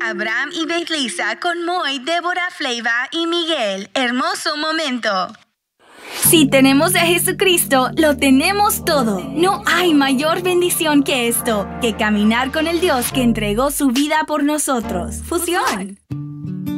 Abraham y Beatriza con Moy, Débora, Flava y Miguel. Hermoso momento. Si tenemos a Jesucristo, lo tenemos todo. No hay mayor bendición que esto, que caminar con el Dios que entregó su vida por nosotros. Fusión.